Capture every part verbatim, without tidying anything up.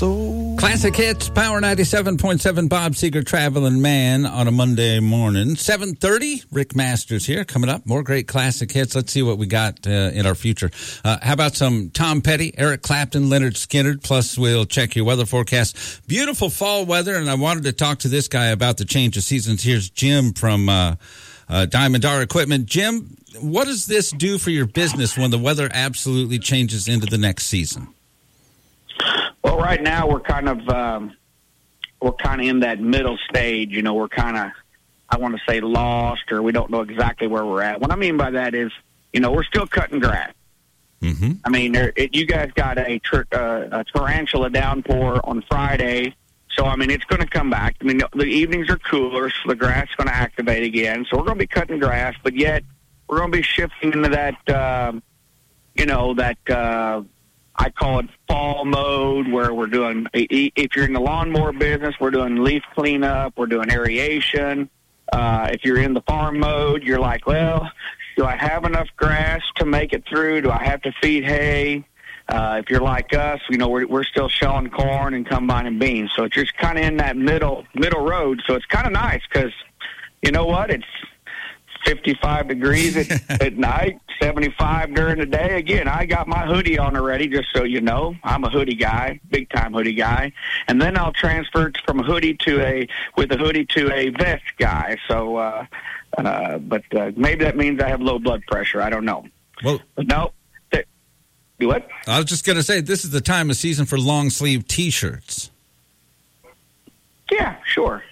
Classic Hits, Power ninety-seven point seven, Bob Seger, Traveling Man on a Monday morning. seven thirty, Rick Masters here. Coming up, more great classic hits. Let's see what we got uh, in our future. Uh, how about some Tom Petty, Eric Clapton, Leonard Skinner, plus we'll check your weather forecast. Beautiful fall weather, and I wanted to talk to this guy about the change of seasons. Here's Jim from uh, uh, Diamond Dar Equipment. Jim, what does this do for your business when the weather absolutely changes into the next season? Well, right now we're kind of um, we're kind of in that middle stage. You know, we're kind of, I want to say, lost, or we don't know exactly where we're at. What I mean by that is, you know, we're still cutting grass. Mm-hmm. I mean, there, it, you guys got a, tr- uh, a tarantula downpour on Friday, so I mean it's going to come back. I mean, the evenings are cooler, so the grass is going to activate again. So we're going to be cutting grass, but yet we're going to be shifting into that, uh, you know, that. Uh, I call it fall mode, where we're doing, if you're in the lawnmower business, we're doing leaf cleanup, we're doing aeration. Uh, if you're in the farm mode, you're like, well, do I have enough grass to make it through? Do I have to feed hay? Uh, if you're like us, you know, we're, we're still shelling corn and combining beans. So it's just kind of in that middle middle road. So it's kind of nice because, you know what, it's fifty-five degrees at, at night, seventy-five during the day. Again, I got my hoodie on already, just so you know. I'm a hoodie guy, big-time hoodie guy. And then I'll transfer from a hoodie to a, with a hoodie to a vest guy. So, uh, uh, but uh, maybe that means I have low blood pressure. I don't know. Well, but no. Th- do what? I was just going to say, this is the time of season for long-sleeve T-shirts. Yeah, sure.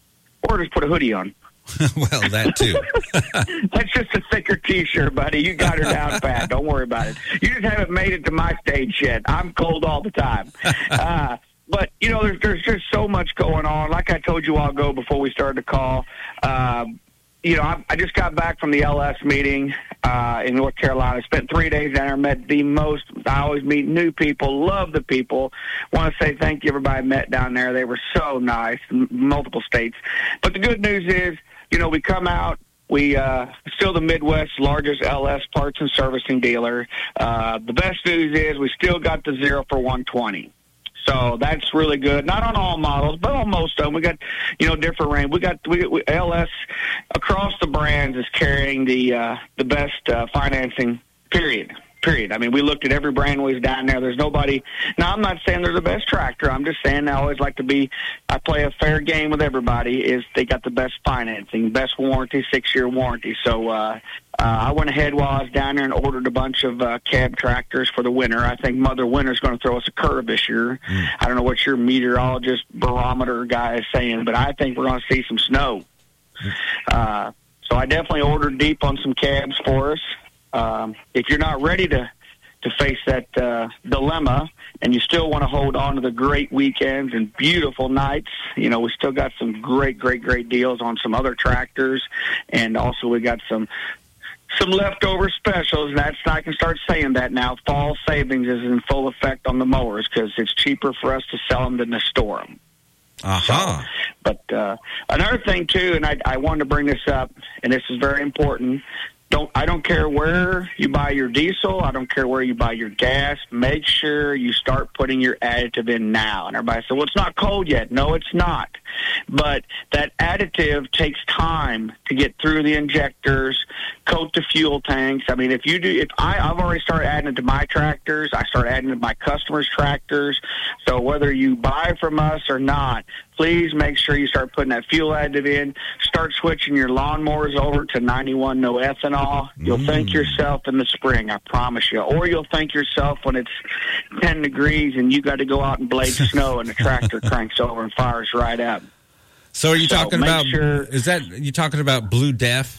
Or just put a hoodie on. Well, that too. That's just a thicker T-shirt, buddy. You got her down pat. Don't worry about it. You just haven't made it to my stage yet. I'm cold all the time. Uh, but, you know, there's, there's just so much going on. Like I told you all ago before we started the call, uh, you know, I, I just got back from the L S meeting uh, in North Carolina. Spent three days down there, met the most, I always meet new people, love the people. Want to say thank you everybody I met down there. They were so nice, m- multiple states. But the good news is, you know, we come out, we uh, still the Midwest's largest L S parts and servicing dealer. Uh, the best news is we still got the zero for one twenty. So that's really good. Not on all models, but on most of them. We got, you know, different range. We got we, we L S across the brands is carrying the uh, the best uh, financing. Period. Period. I mean, we looked at every brand was down there. There's nobody. Now, I'm not saying they're the best tractor. I'm just saying I always like to be, I play a fair game with everybody, is they got the best financing, best warranty, six-year warranty. So uh, uh, I went ahead while I was down there and ordered a bunch of uh, cab tractors for the winter. I think Mother Winter's going to throw us a curve this year. Mm. I don't know what your meteorologist barometer guy is saying, but I think we're going to see some snow. Mm. Uh, so I definitely ordered deep on some cabs for us. Um, if you're not ready to, to face that uh, dilemma and you still want to hold on to the great weekends and beautiful nights, you know, we still got some great, great, great deals on some other tractors. And also we got some some leftover specials. That's I can start saying that now. Fall savings is in full effect on the mowers because it's cheaper for us to sell them than to store them. Uh-huh. So, but uh, another thing, too, and I, I wanted to bring this up, and this is very important, Don't I don't care where you buy your diesel. I don't care where you buy your gas. Make sure you start putting your additive in now. And everybody said, well, it's not cold yet. No, it's not. But that additive takes time to get through the injectors, coat the fuel tanks. I mean, if you do, if I, I've already started adding it to my tractors. I start adding it to my customers' tractors. So whether you buy from us or not, please make sure you start putting that fuel additive in. Start switching your lawnmowers over to ninety-one no ethanol. You'll mm. thank yourself in the spring, I promise you. Or you'll thank yourself when it's ten degrees and you got to go out and blade snow and the tractor cranks over and fires right up. So are you so talking about, sure, is that, you talking about Blue Def?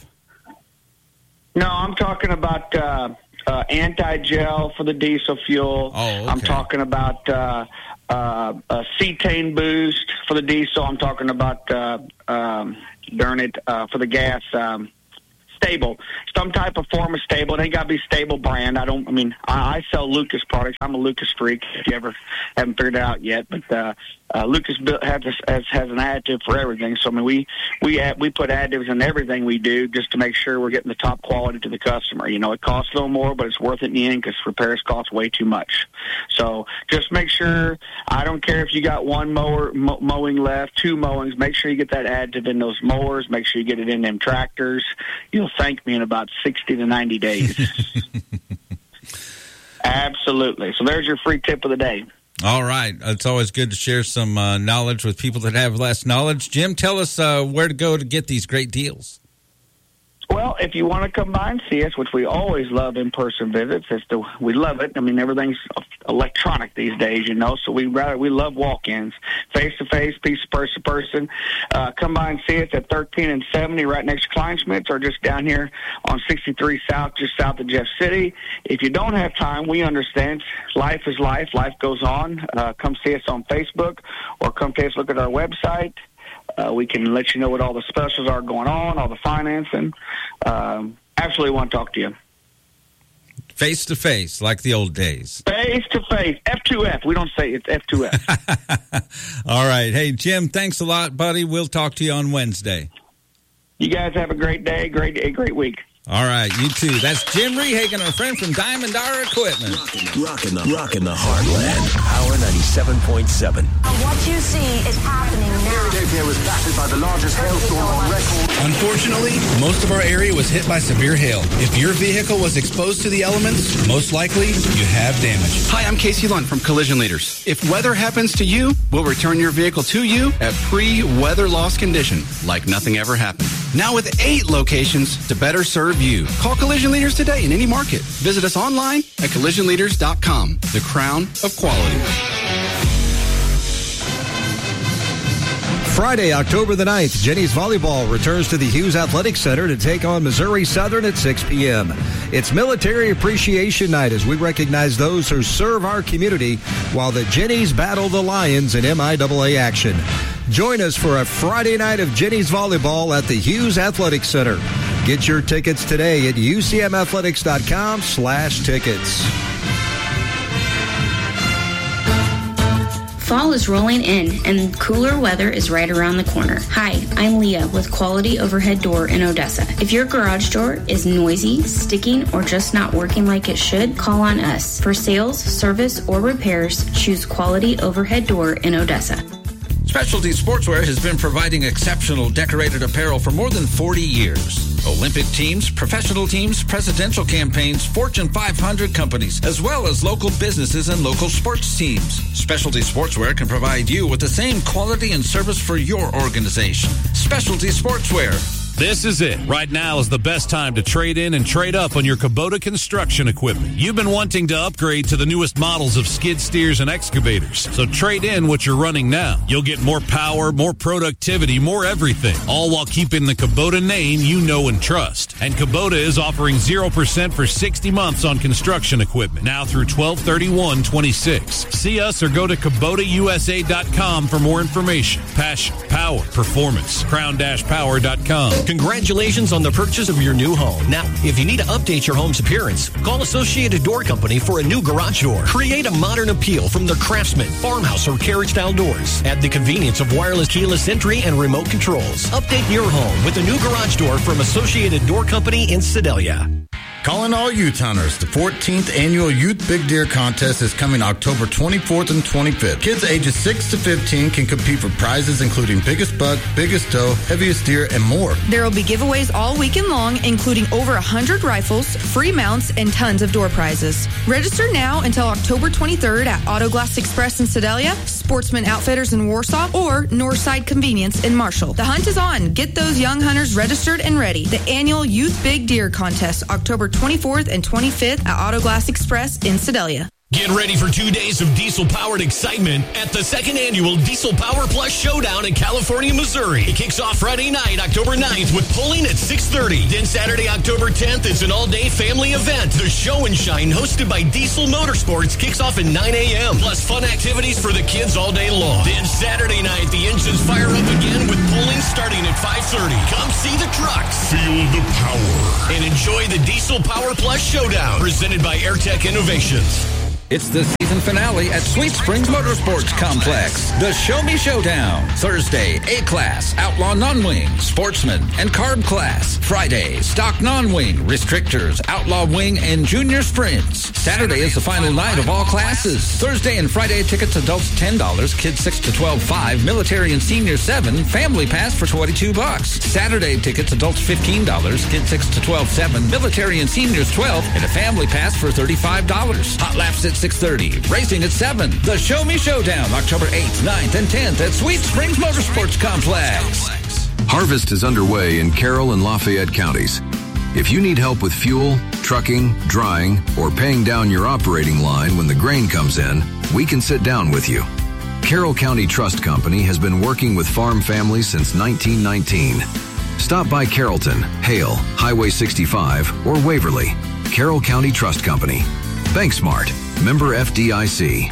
No, I'm talking about uh, uh, anti-gel for the diesel fuel. Oh, okay. I'm talking about uh, uh, a cetane boost for the diesel. I'm talking about, uh, um, darn it, uh, for the gas, um, stable. Some type of form of stable. It ain't got to be stable brand. I don't, I mean, I, I sell Lucas products. I'm a Lucas freak, if you ever haven't figured it out yet. But, uh, Uh, Lucas built, has, has has an additive for everything. So I mean, we we add, we put additives in everything we do just to make sure we're getting the top quality to the customer. You know, it costs a little more, but it's worth it in the end because repairs cost way too much. So just make sure. I don't care if you got one mower mow, mowing left, two mowings. Make sure you get that additive in those mowers. Make sure you get it in them tractors. You'll thank me in about sixty to ninety days. Absolutely. So there's your free tip of the day. All right. It's always good to share some uh, knowledge with people that have less knowledge. Jim, tell us uh, where to go to get these great deals. Well, if you want to come by and see us, which we always love in-person visits, it's the, we love it. I mean, everything's electronic these days, you know, so we rather we love walk-ins, face-to-face, piece of person-to-person. Uh, come by and see us at thirteen and seventy right next to Kleinschmidt's, or just down here on sixty-three South, just south of Jeff City. If you don't have time, we understand. Life is life. Life goes on. Uh, come see us on Facebook, or come take a look at our website. Uh, we can let you know what all the specials are going on, all the financing. Um, absolutely want to talk to you. Face to face, like the old days. Face to face. F two F. We don't say it's F two F. All right. Hey, Jim, thanks a lot, buddy. We'll talk to you on Wednesday. You guys have a great day, great day, great week. All right, you too. That's Jim Rehagen, our friend from Diamond R Equipment. Rocking the, rocking the heartland. Power ninety-seven point seven. What you see is happening now. Philadelphia was battered by the largest hailstorm on record. Unfortunately, most of our area was hit by severe hail. If your vehicle was exposed to the elements, most likely you have damage. Hi, I'm Casey Lund from Collision Leaders. If weather happens to you, we'll return your vehicle to you at pre-weather loss condition, like nothing ever happened. Now with eight locations to better serve you. Call Collision Leaders today in any market. Visit us online at collision leaders dot com. The crown of quality. Friday, October the ninth, Jenny's Volleyball returns to the Hughes Athletic Center to take on Missouri Southern at six p.m. It's Military Appreciation Night as we recognize those who serve our community while the Jennies battle the Lions in M I A A action. Join us for a Friday night of Jennies Volleyball at the Hughes Athletic Center. Get your tickets today at U C M athletics dot com slash tickets. Fall is rolling in, and cooler weather is right around the corner. Hi, I'm Leah with Quality Overhead Door in Odessa. If your garage door is noisy, sticking, or just not working like it should, call on us. For sales, service, or repairs, choose Quality Overhead Door in Odessa. Specialty Sportswear has been providing exceptional decorated apparel for more than forty years. Olympic teams, professional teams, presidential campaigns, Fortune five hundred companies, as well as local businesses and local sports teams. Specialty Sportswear can provide you with the same quality and service for your organization. Specialty Sportswear. This is it. Right now is the best time to trade in and trade up on your Kubota construction equipment. You've been wanting to upgrade to the newest models of skid steers and excavators. So trade in what you're running now. You'll get more power, more productivity, more everything, all while keeping the Kubota name you know and trust. And Kubota is offering zero percent for sixty months on construction equipment, now through twelve thirty-one twenty-six. See us or go to Kubota U S A dot com for more information. Passion, power, performance. crown dash power dot com. Congratulations on the purchase of your new home. Now, if you need to update your home's appearance, call Associated Door Company for a new garage door. Create a modern appeal from their Craftsman, farmhouse, or carriage-style doors. At the convenience of wireless keyless entry and remote controls. Update your home with a new garage door from Associated Door Company in Sedalia. Calling all youth hunters, the fourteenth Annual Youth Big Deer Contest is coming October twenty-fourth and twenty-fifth. Kids ages six to fifteen can compete for prizes including biggest buck, biggest doe, heaviest deer, and more. There will be giveaways all weekend long, including over one hundred rifles, free mounts, and tons of door prizes. Register now until October twenty-third at Auto Glass Express in Sedalia, Sportsman Outfitters in Warsaw, or Northside Convenience in Marshall. The hunt is on. Get those young hunters registered and ready. The annual Youth Big Deer Contest, October twenty-fourth and twenty-fifth at Auto Glass Express in Sedalia. Get ready for two days of diesel-powered excitement at the second annual Diesel Power Plus Showdown in California, Missouri. It kicks off Friday night, October ninth, with pulling at six thirty. Then Saturday, October tenth, it's an all-day family event. The Show and Shine, hosted by Diesel Motorsports, kicks off at nine a.m. Plus fun activities for the kids all day long. Then Saturday night, the engines fire up again with pulling starting at five thirty. Come see the trucks, feel the power, and enjoy the Diesel Power Plus Showdown, presented by AirTech Innovations. It's the season finale at Sweet Springs Motorsports Complex. The Show Me Showdown. Thursday, A-Class, Outlaw Non-Wing, Sportsman, and Carb Class. Friday, Stock Non-Wing, Restrictors, Outlaw Wing, and Junior Sprints. Saturday is the final night of all classes. Thursday and Friday tickets, adults ten dollars, kids six to twelve, five, military and senior seven, family pass for twenty-two bucks. Saturday tickets, adults fifteen dollars, kids six to twelve, seven, military and seniors twelve, and a family pass for thirty-five dollars. Hot laps at six thirty, racing at seven. The Show Me Showdown, October eighth, ninth, and tenth at Sweet Springs Motorsports Complex. Harvest is underway in Carroll and Lafayette counties. If you need help with fuel, trucking, drying, or paying down your operating line when the grain comes in, we can sit down with you. Carroll County Trust Company has been working with farm families since nineteen nineteen. Stop by Carrollton, Hale, Highway sixty-five, or Waverly. Carroll County Trust Company. BankSmart. Member F D I C.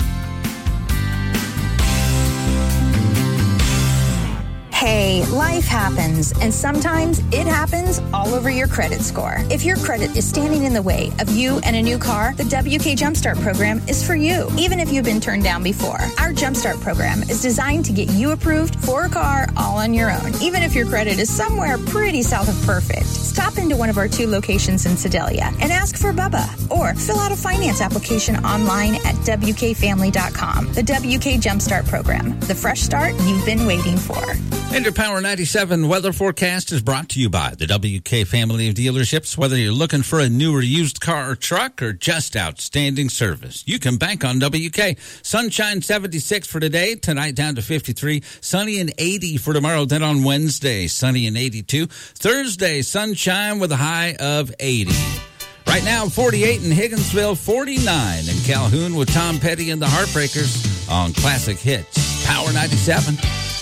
Hey, life happens, and sometimes it happens all over your credit score. If your credit is standing in the way of you and a new car, the W K Jumpstart program is for you, even if you've been turned down before. Our Jumpstart program is designed to get you approved for a car all on your own, even if your credit is somewhere pretty south of perfect. Stop into one of our two locations in Sedalia and ask for Bubba, or fill out a finance application online at W K family dot com. The W K Jumpstart program, the fresh start you've been waiting for. And your Power ninety-seven weather forecast is brought to you by the W K family of dealerships. Whether you're looking for a new or used car or truck or just outstanding service, you can bank on W K. Sunshine seventy-six for today, tonight down to fifty-three, sunny and eighty for tomorrow. Then on Wednesday, sunny and eighty-two. Thursday, sunshine with a high of eighty. Right now, forty-eight in Higginsville, forty-nine in Calhoun with Tom Petty and the Heartbreakers on Classic Hits. Power ninety-seven.